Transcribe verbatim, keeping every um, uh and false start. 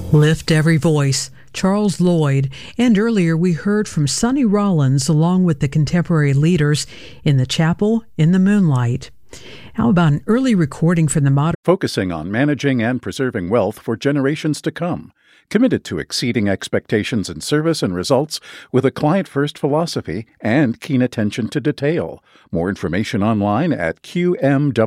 Lift every voice, Charles Lloyd, and earlier we heard from Sonny Rollins along with the contemporary leaders in the chapel in the moonlight. How about an early recording from the modern... Focusing on managing and preserving wealth for generations to come. Committed to exceeding expectations in service and results with a client-first philosophy and keen attention to detail. More information online at Q M W.